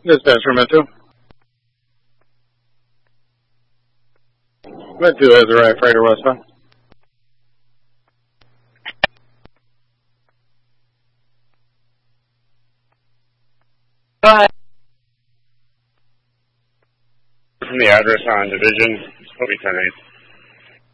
Dispatcher Metro. Metro has a right freighter westbound. Go ahead. From the address on Division, it's probably 10-8.